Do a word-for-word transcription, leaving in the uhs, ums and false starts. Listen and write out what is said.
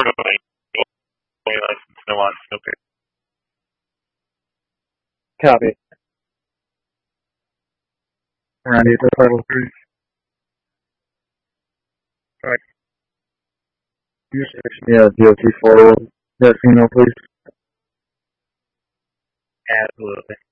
license, no on, no pay. Copy. Randy, the title three. Alright. Yeah, D O T four. That email, please. Absolutely.